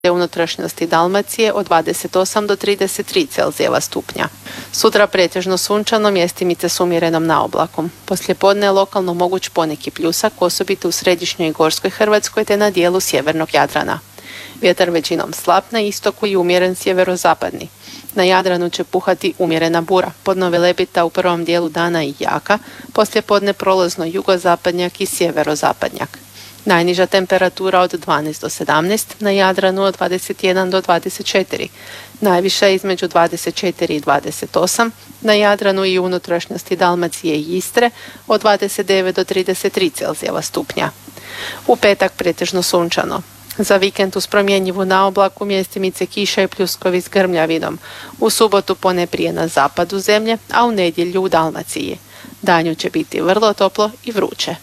te unutrašnjosti Dalmacije od 28 do 33 Celzijeva stupnja. Sutra pretežno sunčano, mjestimice s umjerenom naoblakom. Poslijepodne je lokalno moguć poneki pljusak, osobito u središnjoj i gorskoj Hrvatskoj te na dijelu sjevernog Jadrana. Vjetar većinom slab na istoku i umjeren sjeverozapadni. Na Jadranu će puhati umjerena bura, podno velebita u prvom dijelu dana i jaka, poslijepodne prolazno jugozapadnjak i sjeverozapadnjak. Najniža temperatura od 12 do 17, na Jadranu od 21 do 24, najviša između 24 i 28, na Jadranu i unutrašnjosti Dalmacije i Istre od 29 do 33 Celzijeva stupnja. U petak pretežno sunčano. Za vikend uz promjenjivu naoblaku mjestimice kiša i pljuskovi s grmljavinom. U subotu ponajprije na zapadu zemlje, a u nedjelju u Dalmaciji. Danju će biti vrlo toplo i vruće.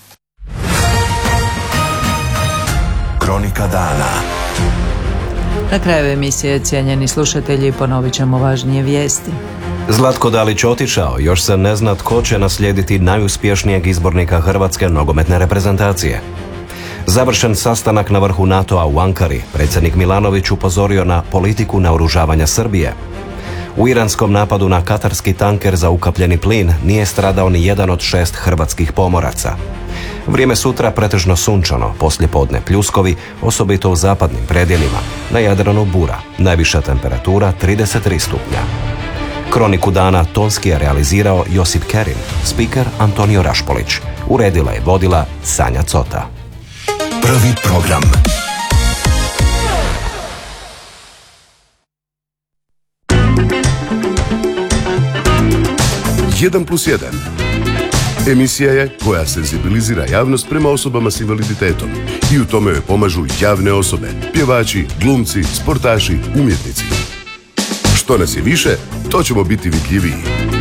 Kronika dana. Na kraju emisije, cijenjeni slušatelji, ponovit ćemo važnije vijesti. Zlatko Dalić otišao, još se ne zna tko će naslijediti najuspješnijeg izbornika hrvatske nogometne reprezentacije. Završen sastanak na vrhu NATO-a u Ankari, predsjednik Milanović upozorio na politiku naoružavanja Srbije. U iranskom napadu na katarski tanker za ukapljeni plin nije stradao ni jedan od 6 hrvatskih pomoraca. Vrijeme sutra pretežno sunčano, poslijepodne pljuskovi, osobito u zapadnim predjelima. Na Jadranu bura, najviša temperatura 33 stupnja. Kroniku dana tonski je realizirao Josip Kerin, spiker Antonio Rašpolić. Uredila je vodila Sanja Cota. Prvi program. Jedan plus jedan. Emisija je koja senzibilizira javnost prema osobama s invaliditetom i u tome joj pomažu javne osobe, pjevači, glumci, sportaši, umjetnici. Što nas je više, to ćemo biti vidljiviji.